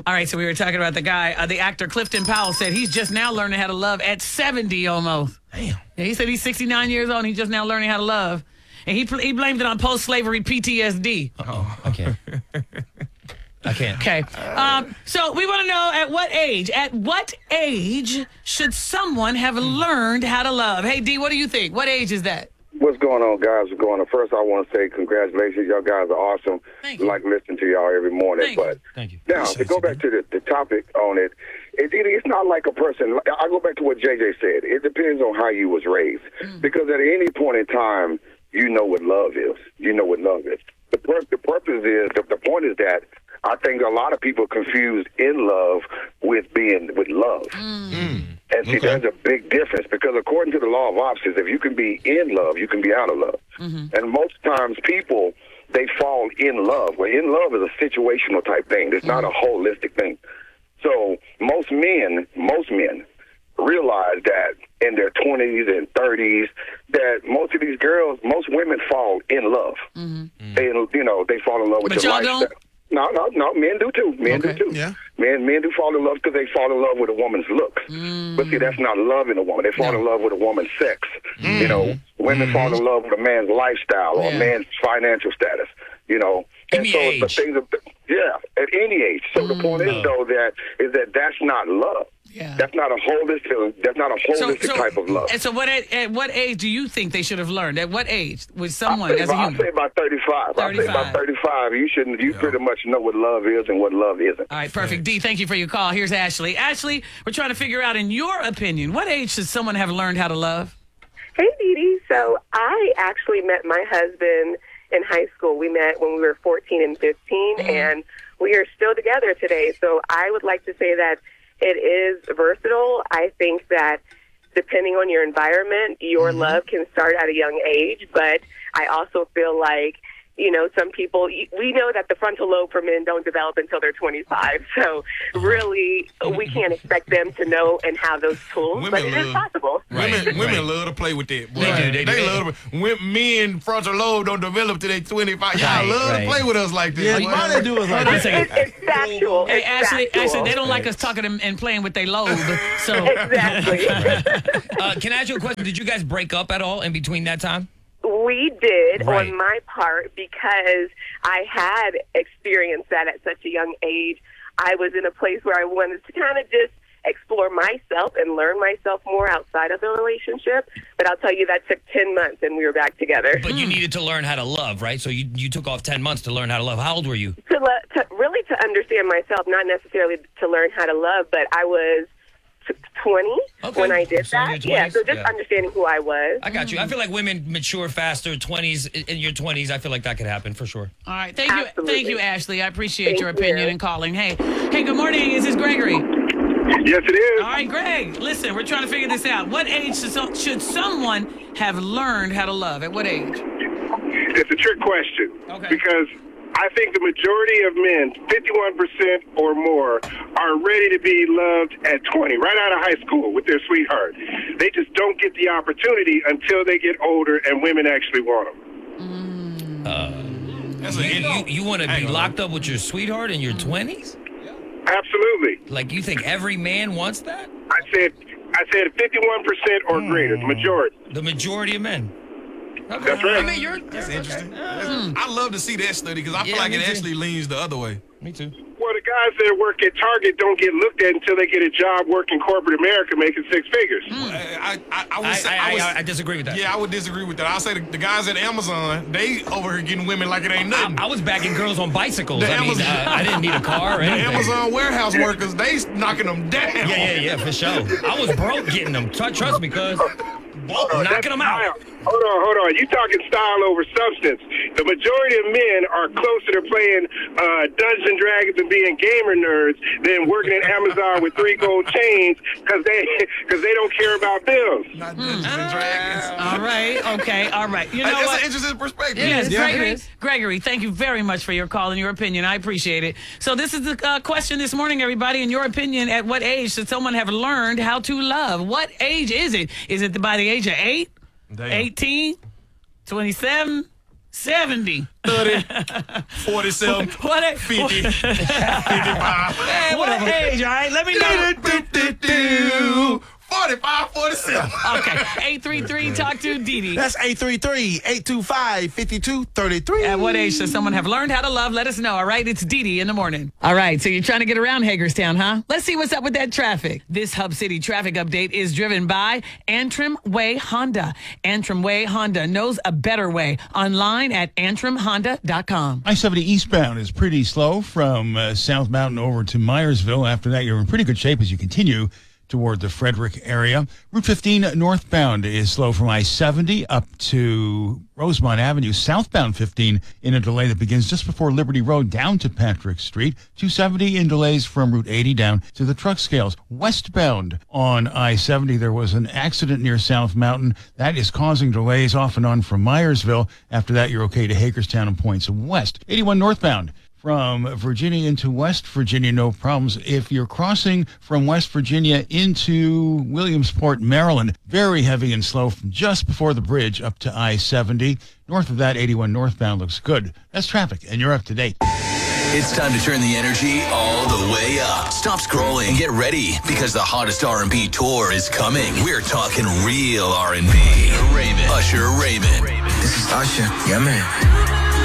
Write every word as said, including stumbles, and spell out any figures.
All right, so we were talking about the guy, uh, the actor Clifton Powell said he's just now learning how to love at seventy almost. Damn. Yeah, he said he's sixty-nine years old and he's just now learning how to love. And he he blamed it on post-slavery P T S D. Oh, I can't. I can't. Okay. Um, so we want to know at what age, at what age should someone have learned how to love? Hey, D, what do you think? What age is that? What's going on, guys? What's going on? First, I want to say congratulations. Y'all guys are awesome. Thank you. I like listening to y'all every morning. Thank but you. Thank you. Now, to go back to the, the topic on it, it's, it's not like a person. I go back to what J J said. It depends on how you was raised. Mm. Because at any point in time, you know what love is. You know what love is. The, pur- the purpose is, the, the point is that I think a lot of people confuse in love with being with love. Mm. And see, okay. There's a big difference because according to the law of opposites, if you can be in love, you can be out of love. Mm-hmm. And most times people, they fall in love. Well, in love is a situational type thing. It's mm-hmm. not a holistic thing. So most men, most men realize that in their twenties and thirties that most of these girls, most women fall in love. Mm-hmm. They, you know, they fall in love with but your y'all lifestyle. Don't? No, no, no. Men do too. Men okay. do too. Yeah. Men, men do fall in love because they fall in love with a woman's looks. Mm. But see, that's not loving a woman. They fall no. in love with a woman's sex. Mm. You know, women mm. fall in love with a man's lifestyle or yeah. a man's financial status. You know, and any so age. the things, of, yeah, at any age. So mm. the point is though that is that that's not love. Yeah. That's not a holistic. That's not a holistic so, so, type of love. And so, what at, at what age do you think they should have learned? At what age would someone, I say, as a about, human? I say about thirty-five. I say about thirty-five. You shouldn't. You yeah. pretty much know what love is and what love isn't. All right, perfect. D, thank you for your call. Here's Ashley. Ashley, we're trying to figure out, in your opinion, what age should someone have learned how to love? Hey, Dee Dee. So I actually met my husband in high school. We met when we were fourteen and fifteen, mm-hmm. and we are still together today. So I would like to say that it is versatile. I think that depending on your environment, your mm-hmm. love can start at a young age. But I also feel like, you know, some people, we know that the frontal lobe for men don't develop until they're twenty-five. So really, we can't expect them to know and have those tools, women but it love, is possible. Right. Women, women love to play with that. Boy. They do. They, they do. love to, when men frontal lobe don't develop till they twenty-five. Y'all right, love right. to play with us like this. Yeah, Like, why they do us like It's, that? it's, it's factual. Hey, It's Ashley, factual. Ashley, they don't like us talking and, and playing with their lobe. So Exactly. uh, can I ask you a question? Did you guys break up at all in between that time? We did Right. on my part because I had experienced that at such a young age. I was in a place where I wanted to kind of just explore myself and learn myself more outside of the relationship. But I'll tell you, that took ten months and we were back together. But you needed to learn how to love, right? So you, you took off ten months to learn how to love. How old were you? To, le- to really to understand myself, not necessarily to learn how to love, but I was twenty Okay. when I did So in that. your Yeah, so twenties? just Yeah. understanding who I was. I got you. I feel like women mature faster, twenties, in your twenties. I feel like that could happen for sure. all right, thank you, Absolutely. thank you, Ashley. I appreciate Thank your opinion you. and calling. Hey, hey, good morning. This is Gregory. Yes, it is. All right, Greg. Listen, we're trying to figure this out. What age should, some, should someone have learned how to love? At what age? It's a trick question. Okay. Because I think the majority of men, fifty-one percent or more, are ready to be loved at twenty, right out of high school with their sweetheart. They just don't get the opportunity until they get older and women actually want them. Uh, That's you, a, you, you want to Hang be on. locked up with your sweetheart in your twenties? Absolutely. Like, you think every man wants that? I said I said fifty-one percent or greater, the majority. The majority of men. Okay. That's right. I mean, you're, That's you're- interesting. okay. That's- I love to see that study because I feel Yeah, like me it too. actually leans the other way. Me too. Well, the guys that work at Target don't get looked at until they get a job working corporate America making six figures. I, I, I would I, say, I, I, would, I, I disagree with that. yeah, I would disagree with that. I'll say the, the guys at Amazon, they over here getting women like it ain't nothing. I, I was backing girls on bicycles. The I mean, Amazon- uh, I didn't need a car or the anything. Amazon warehouse workers, they knocking them down. Yeah, yeah, yeah, for sure. I was broke getting them. Tr- Trust me, cuz. Knocking them out. Hold on, hold on. You talking style over substance. The majority of men are closer to playing uh, Dungeons and Dragons and being gamer nerds than working at Amazon with three gold chains because they because they don't care about bills. Not Dungeons and Dragons. All right, okay, all right. You know That's what? an interesting perspective. Yes, Yeah, it Gregory. is. Gregory, thank you very much for your call and your opinion. I appreciate it. So this is the uh, question this morning, everybody. In your opinion, at what age should someone have learned how to love? What age is it? Is it by the age of eight, Damn. eighteen, twenty-seven, seventy. thirty, forty-seven, What a- fifty, fifty-five. Hey, what age, all right? Let me know. forty-five, forty-seven. Okay, eight three three, talk to Didi. That's eight three three, eight two five, five two three three. At what age does someone have learned how to love? Let us know, all right? It's Didi in the morning. All right, so you're trying to get around Hagerstown, huh? Let's see what's up with that traffic. This Hub City traffic update is driven by Antrim Way Honda. Antrim Way Honda knows a better way. Online at antrim honda dot com. I seventy eastbound is pretty slow from uh, South Mountain over to Myersville. After that, you're in pretty good shape as you continue toward the Frederick area. Route fifteen northbound is slow from I seventy up to Rosemont Avenue. Southbound fifteen in a delay that begins just before Liberty Road down to Patrick Street. two seventy in delays from Route eighty down to the truck scales. Westbound on I seventy, there was an accident near South Mountain. That is causing delays off and on from Myersville. After that, you're okay to Hagerstown and points west. eighty-one northbound from Virginia into West Virginia, no problems. If you're crossing from West Virginia into Williamsport, Maryland, very heavy and slow from just before the bridge up to I seventy. North of that, eighty-one northbound looks good. That's traffic, and you're up to date. It's time to turn the energy all the way up. Stop scrolling and get ready because the hottest R and B tour is coming. We're talking real R and B. Raymond. Usher Raymond. This is Usher. Yeah, man.